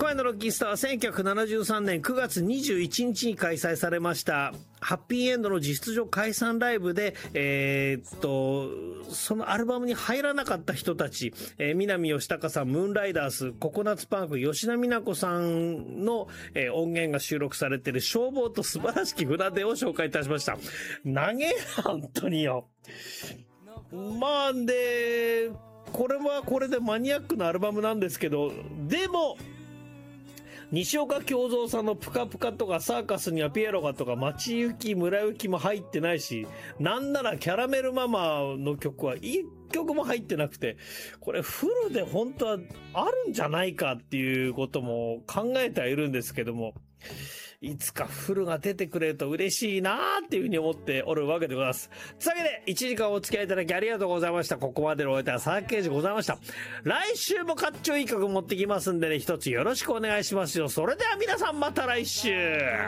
回のロッキースターは1973年9月21日に開催されましたハッピーエンドの実質上解散ライブで、そのアルバムに入らなかった人たち、南吉高さん、ムーンライダース、ココナッツパンク、吉田美奈子さんの、音源が収録されている消防と素晴らしき船出を紹介いたしました。投げ本当によ。まあでこれはこれでマニアックなアルバムなんですけど、でも西岡京三さんのプカプカとかサーカスにはピエロがとか町行き村行きも入ってないし、なんならキャラメルママの曲は一曲も入ってなくて、これフルで本当はあるんじゃないかっていうことも考えてはいるんですけども、いつかフルが出てくれると嬉しいなーっていうふうに思っておるわけでございます。というわけで1時間お付き合いいただきありがとうございました。ここまでのお相手は佐々木啓司ございました。来週もかっちょいい曲持ってきますんでね、一つよろしくお願いしますよ。それでは皆さんまた来週。